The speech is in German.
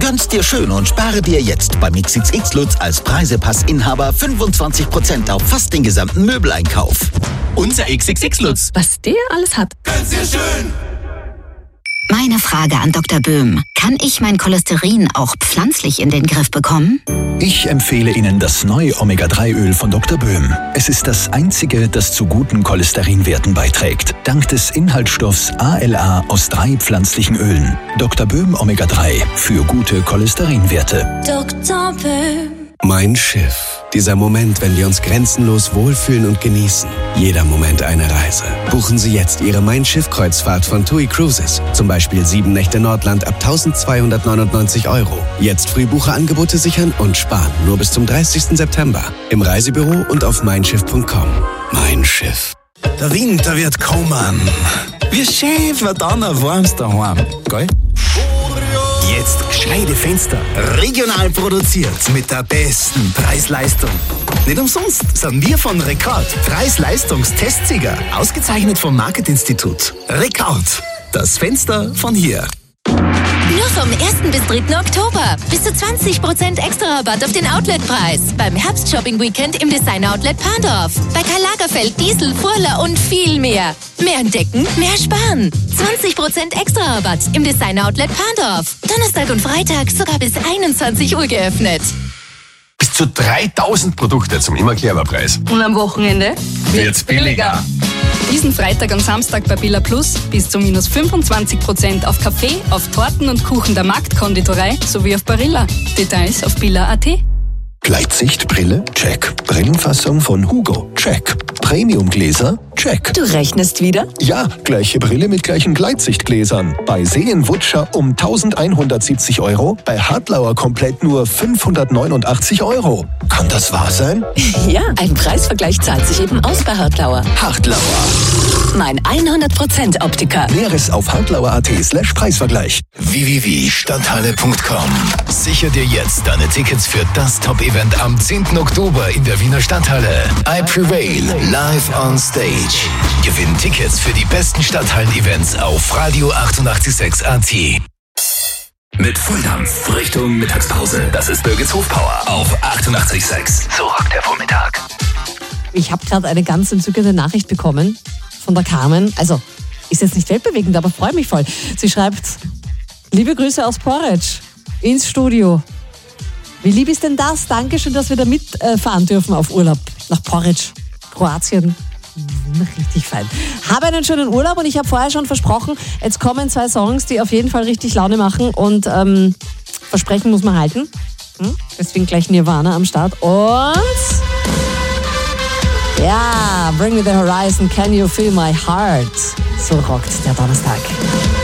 Gönn's dir schön und spare dir jetzt beim XXX Lutz als Preisepass-Inhaber 25% auf fast den gesamten Möbeleinkauf. Unser XXX Lutz. Was der alles hat. Gönn's dir schön! Meine Frage an Dr. Böhm. Kann ich mein Cholesterin auch pflanzlich in den Griff bekommen? Ich empfehle Ihnen das neue Omega-3-Öl von Dr. Böhm. Es ist das einzige, das zu guten Cholesterinwerten beiträgt. Dank des Inhaltsstoffs ALA aus 3 pflanzlichen Ölen. Dr. Böhm Omega-3 für gute Cholesterinwerte. Dr. Böhm. Mein Schiff. Dieser Moment, wenn wir uns grenzenlos wohlfühlen und genießen. Jeder Moment eine Reise. Buchen Sie jetzt Ihre Mein Schiff-Kreuzfahrt von TUI Cruises. Zum Beispiel 7 Nächte Nordland ab 1.299 €. Jetzt Frühbucherangebote sichern und sparen. Nur bis zum 30. September. Im Reisebüro und auf meinschiff.com. Mein Schiff. Der Winter wird kommen. Wie schön wird dann ein warmes daheim, gell? Jetzt gescheite Fenster, regional produziert mit der besten Preis-Leistung. Nicht umsonst sind wir von Rekord Preis-Leistungstestsieger, ausgezeichnet vom Marketinstitut. Rekord, das Fenster von hier. Nur vom 1. bis 3. Oktober. Bis zu 20% extra Rabatt auf den Outletpreis. Beim Herbst-Shopping-Weekend im Design-Outlet Parndorf. Bei Karl Lagerfeld, Diesel, Furla und viel mehr. Mehr entdecken, mehr sparen. 20% extra Rabatt im Design-Outlet Parndorf. Donnerstag und Freitag sogar bis 21 Uhr geöffnet. Bis zu 3000 Produkte zum Immer-Clever-Preis. Und am Wochenende Wird's billiger. Diesen Freitag und Samstag bei Billa Plus bis zu minus 25% auf Kaffee, auf Torten und Kuchen der Marktkonditorei sowie auf Barilla. Details auf billa.at. Gleitsichtbrille? Check. Brillenfassung von Hugo? Check. Premiumgläser? Check. Du rechnest wieder? Ja, gleiche Brille mit gleichen Gleitsichtgläsern. Bei Seenwutscher um 1.170 €, bei Hartlauer komplett nur 589 €. Kann das wahr sein? Ja, ein Preisvergleich zahlt sich eben aus bei Hartlauer. Hartlauer. Mein 100% Optiker. Näheres auf hartlauer.at/Preisvergleich. www.stadthalle.com. Sicher dir jetzt deine Tickets für das Top-Event am 10. Oktober in der Wiener Stadthalle. I Prevail, live on stage. Gewinn Tickets für die besten Stadthallen-Events auf Radio 88.6 AT. Mit Volldampf Richtung Mittagspause. Das ist Birgits Hofpower auf 88.6. So rockt der Vormittag. Ich habe gerade eine ganz entzückende Nachricht bekommen von der Carmen. Also, ist jetzt nicht weltbewegend, aber freue mich voll. Sie schreibt, liebe Grüße aus Porridge ins Studio. Wie lieb ist denn das? Dankeschön, dass wir da mitfahren dürfen auf Urlaub nach Porridge, Kroatien. Richtig fein. Habe einen schönen Urlaub und ich habe vorher schon versprochen, jetzt kommen 2 Songs, die auf jeden Fall richtig Laune machen und Versprechen muss man halten. Deswegen gleich Nirvana am Start und ja, Bring Me the Horizon, Can You Feel My Heart? So rockt der Donnerstag.